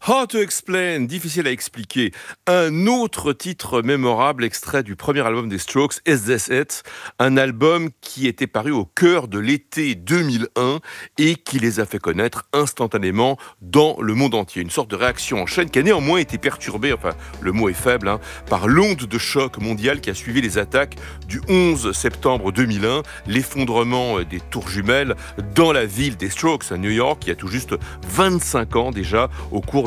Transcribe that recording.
Hard to Explain, difficile à expliquer. Un autre titre mémorable extrait du premier album des Strokes, Is This It? Un album qui était paru au cœur de l'été 2001 et qui les a fait connaître instantanément dans le monde entier. Une sorte de réaction en chaîne qui a néanmoins été perturbée, enfin le mot est faible, par l'onde de choc mondiale qui a suivi les attaques du 11 septembre 2001, l'effondrement des tours jumelles dans la ville des Strokes à New York, il y a tout juste 25 ans déjà, au cours